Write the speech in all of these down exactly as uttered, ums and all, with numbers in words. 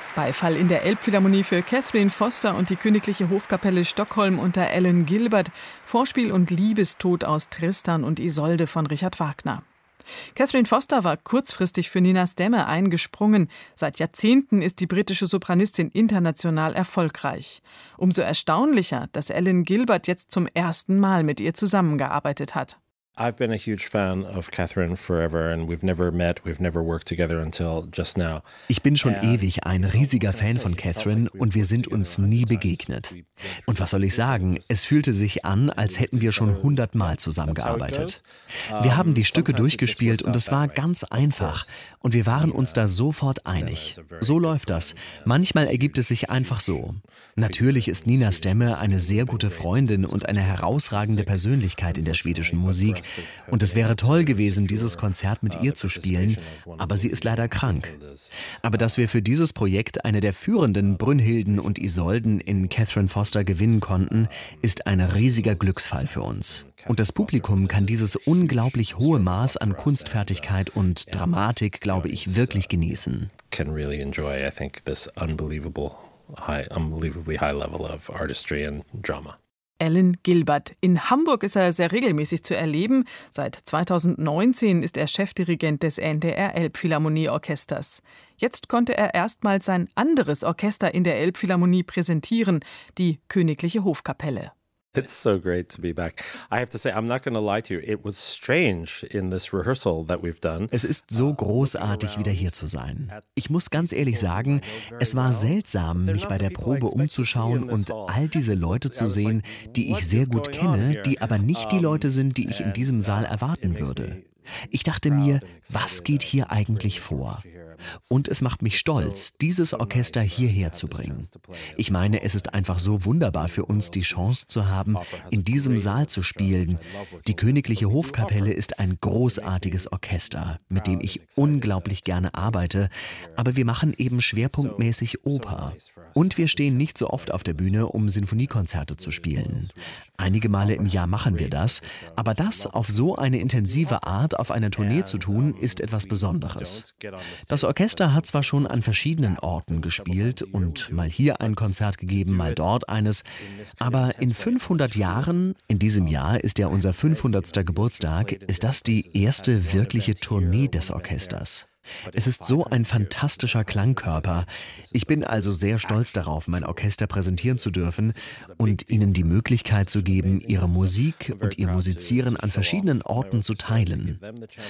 Beifall in der Elbphilharmonie für Catherine Foster und die Königliche Hofkapelle Stockholm unter Alan Gilbert, Vorspiel und Liebestod aus Tristan und Isolde von Richard Wagner. Catherine Foster war kurzfristig für Ninas Dämme eingesprungen. Seit Jahrzehnten ist die britische Sopranistin international erfolgreich. Umso erstaunlicher, dass Alan Gilbert jetzt zum ersten Mal mit ihr zusammengearbeitet hat. I've been a huge fan of Catherine forever and we've never met, we've never worked together until just now. Ich bin schon ewig ein riesiger Fan von Catherine und wir sind uns nie begegnet. Und was soll ich sagen, es fühlte sich an, als hätten wir schon hundertmal zusammengearbeitet. Wir haben die Stücke durchgespielt und es war ganz einfach und wir waren uns da sofort einig. So läuft das. Manchmal ergibt es sich einfach so. Natürlich ist Nina Stemme eine sehr gute Freundin und eine herausragende Persönlichkeit in der schwedischen Musik. Und es wäre toll gewesen, dieses Konzert mit ihr zu spielen, aber sie ist leider krank. Aber dass wir für dieses Projekt eine der führenden Brünnhilden und Isolden in Catherine Foster gewinnen konnten, ist ein riesiger Glücksfall für uns. Und das Publikum kann dieses unglaublich hohe Maß an Kunstfertigkeit und Dramatik, glaube ich, wirklich genießen. Can really enjoy, I think, this unbelievable high, unbelievably high level of artistry and drama. Alan Gilbert. In Hamburg ist er sehr regelmäßig zu erleben. Seit zweitausendneunzehn ist er Chefdirigent des N D R Elbphilharmonieorchesters. Jetzt konnte er erstmals sein anderes Orchester in der Elbphilharmonie präsentieren, die Königliche Hofkapelle. It's so great to be back. I have to say, I'm not going to lie to you. It was strange in this rehearsal that we've done. Es ist so großartig, wieder hier zu sein. Ich muss ganz ehrlich sagen, es war seltsam, mich bei der Probe umzuschauen und all diese Leute zu sehen, die ich sehr gut kenne, die aber nicht die Leute sind, die ich in diesem Saal erwarten würde. Ich dachte mir, was geht hier eigentlich vor? Und es macht mich stolz, dieses Orchester hierher zu bringen. Ich meine, es ist einfach so wunderbar für uns, die Chance zu haben, in diesem Saal zu spielen. Die Königliche Hofkapelle ist ein großartiges Orchester, mit dem ich unglaublich gerne arbeite, aber wir machen eben schwerpunktmäßig Oper. Und wir stehen nicht so oft auf der Bühne, um Sinfoniekonzerte zu spielen. Einige Male im Jahr machen wir das, aber das auf so eine intensive Art auf einer Tournee zu tun, ist etwas Besonderes. Das Orchester hat zwar schon an verschiedenen Orten gespielt und mal hier ein Konzert gegeben, mal dort eines, aber in fünfhundert Jahren, in diesem Jahr ist ja unser fünfhundertster Geburtstag, ist das die erste wirkliche Tournee des Orchesters. Es ist so ein fantastischer Klangkörper. Ich bin also sehr stolz darauf, mein Orchester präsentieren zu dürfen und ihnen die Möglichkeit zu geben, ihre Musik und ihr Musizieren an verschiedenen Orten zu teilen.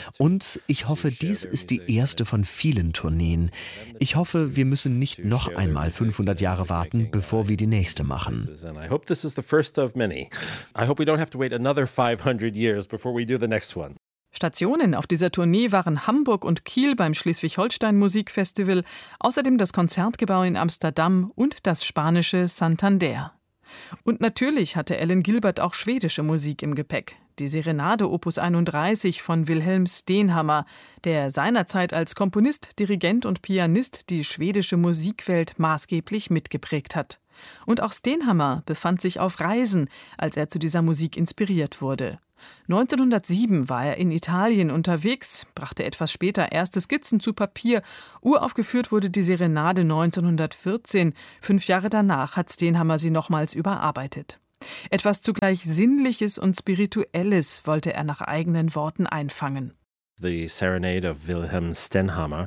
Und ich hoffe, dies ist die erste von vielen Tourneen. Ich hoffe, wir müssen nicht noch einmal fünfhundert Jahre warten, bevor wir die nächste machen. I hope this is the first of many. I hope we don't have to wait another five hundred years before we do the next one. Stationen auf dieser Tournee waren Hamburg und Kiel beim Schleswig-Holstein Musikfestival, außerdem das Konzertgebäude in Amsterdam und das spanische Santander. Und natürlich hatte Alan Gilbert auch schwedische Musik im Gepäck. Die Serenade Opus einunddreißig von Wilhelm Stenhammar, der seinerzeit als Komponist, Dirigent und Pianist die schwedische Musikwelt maßgeblich mitgeprägt hat. Und auch Stenhammar befand sich auf Reisen, als er zu dieser Musik inspiriert wurde. neunzehnhundertsieben war er in Italien unterwegs, brachte etwas später erste Skizzen zu Papier. Uraufgeführt wurde die Serenade neunzehnhundertvierzehn. Fünf Jahre danach hat Stenhammar sie nochmals überarbeitet. Etwas zugleich Sinnliches und Spirituelles wollte er nach eigenen Worten einfangen. The Serenade of Wilhelm Stenhammar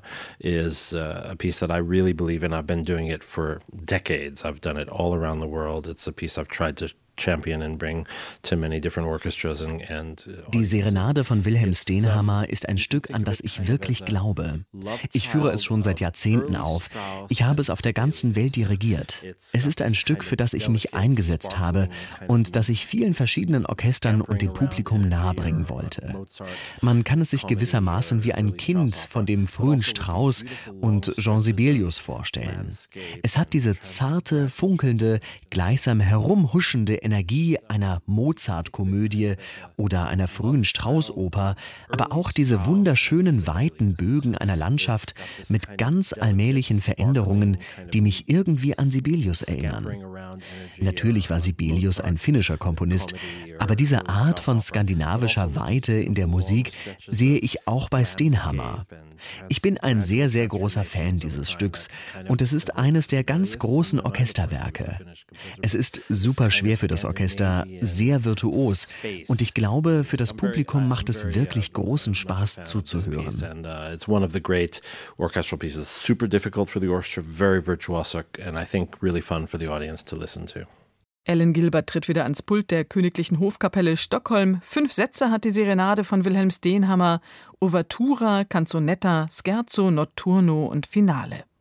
is uh, a piece that I really believe in. I've been doing it for decades. I've done it all around the world. It's a piece I've tried to champion and bring to many different orchestras and, and Die Serenade von Wilhelm Stenhammar ist ein Stück, an das ich wirklich glaube. Ich führe es schon seit Jahrzehnten auf. Ich habe es auf der ganzen Welt dirigiert. Es ist ein Stück, für das ich mich eingesetzt habe und das ich vielen verschiedenen Orchestern und dem Publikum nahebringen wollte. Man kann es sich gewissermaßen wie ein Kind von dem frühen Strauss und Jean Sibelius vorstellen. Es hat diese zarte, funkelnde, gleichsam herumhuschende Energie einer Mozart-Komödie oder einer frühen Strauß-Oper, aber auch diese wunderschönen weiten Bögen einer Landschaft mit ganz allmählichen Veränderungen, die mich irgendwie an Sibelius erinnern. Natürlich war Sibelius ein finnischer Komponist, aber diese Art von skandinavischer Weite in der Musik sehe ich auch bei Stenhammar. Ich bin ein sehr, sehr großer Fan dieses Stücks und es ist eines der ganz großen Orchesterwerke. Es ist super schwer für das Orchester, sehr virtuos und ich glaube, für das Publikum macht es wirklich großen Spaß zuzuhören. It's one of the great orchestral pieces, super difficult for the orchestra, very virtuosic and I think really fun for the audience to listen to. Alan Gilbert tritt wieder ans Pult der Königlichen Hofkapelle Stockholm. Fünf Sätze hat die Serenade von Wilhelm Stenhammar: Ouvertura, Canzonetta, Scherzo, Notturno und Finale.